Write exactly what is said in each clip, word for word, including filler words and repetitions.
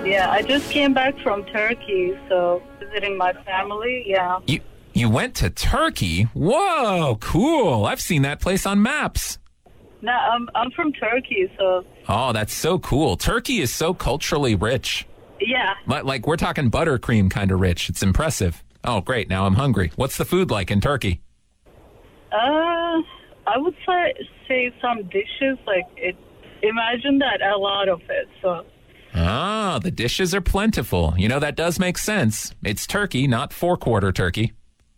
Yeah, I just came back from Turkey, so visiting my family, yeah. You you went to Turkey? Whoa, cool. I've seen that place on maps. No, I'm, I'm from Turkey, so... Oh, that's so cool. Turkey is so culturally rich. Yeah. Like, like we're talking buttercream kind of rich. It's impressive. Oh, great. Now I'm hungry. What's the food like in Turkey? Uh, I would say, say some dishes, like, it. imagine that, a lot of it, so... Ah, the dishes are plentiful. You know, that does make sense. It's turkey, not four-quarter turkey.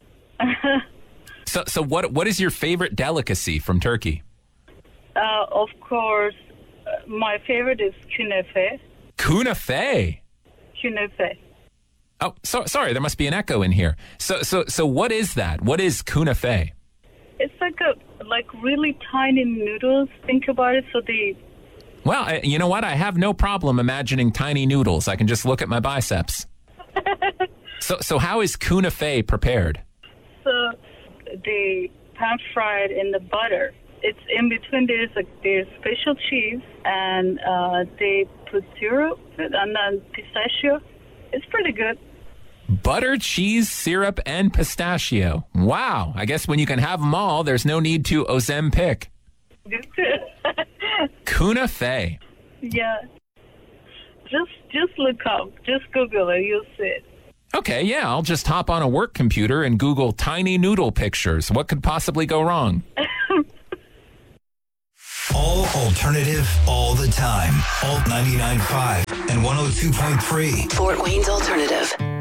so so what what is your favorite delicacy from Turkey? Uh, of course, uh, my favorite is künefe. Künefe? Künefe. Oh, so, sorry, there must be an echo in here. So so so what is that? What is künefe? It's like a like really tiny noodles. Think about it. So the Well, I, you know what? I have no problem imagining tiny noodles. I can just look at my biceps. so so how is künefe prepared? So they pan fried in the butter. It's in between. There's a there's special cheese, and uh, they put syrup and then pistachio. It's pretty good. Butter, cheese, syrup, and pistachio. Wow. I guess when you can have them all, there's no need to Ozempic. Künefe. Yeah. Just just look up. Just Google it. You'll see it. Okay, yeah. I'll just hop on a work computer and Google tiny noodle pictures. What could possibly go wrong? All alternative, all the time. Alt ninety-nine point five and one oh two point three. Fort Wayne's Alternative.